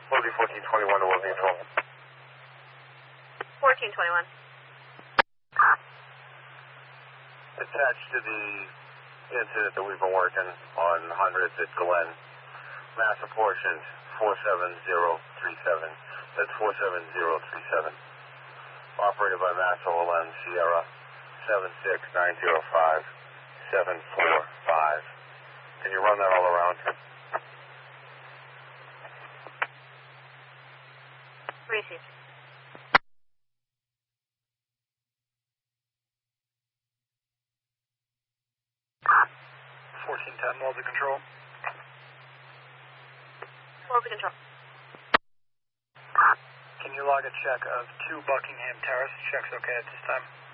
Lobby 1421 to Lobby Control. 1421. Attached to the incident that we've been working on 100th at Glen, mass apportioned 47037. That's 47037. Operated by Mass OLN Sierra 76905 745. Can you run that all around? Received. 1410 Lobby Control. Lobby Control. Can you log a check of 2 Buckingham Terrace? Check's okay at this time.